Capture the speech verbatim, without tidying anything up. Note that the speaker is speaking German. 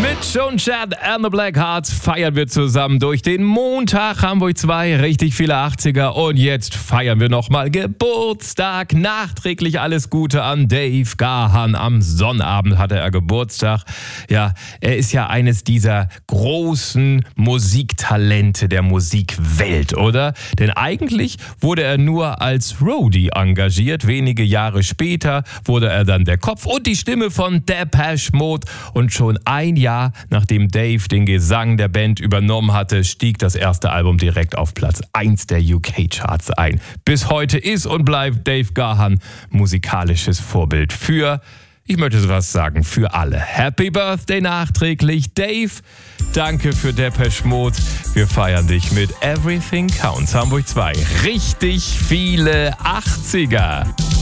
Mit Joan Jett and the Blackhearts feiern wir zusammen durch den Montag Hamburg zwei, richtig viele achtziger und jetzt feiern wir nochmal Geburtstag. Nachträglich alles Gute an Dave Gahan. Am Sonnabend hatte er Geburtstag. Ja, er ist ja eines dieser großen Musiktalente der Musikwelt, oder? Denn eigentlich wurde er nur als Roadie engagiert. Wenige Jahre später wurde er dann der Kopf und die Stimme von Depeche Mode und schon ein Jahr nachdem Dave den Gesang der Band übernommen hatte, stieg das erste Album direkt auf Platz eins der U K-Charts ein. Bis heute ist und bleibt Dave Gahan musikalisches Vorbild für, ich möchte sowas sagen, für alle. Happy Birthday nachträglich, Dave. Danke für Depeche Mode. Wir feiern dich mit Everything Counts Hamburg zwei. Richtig viele achtziger.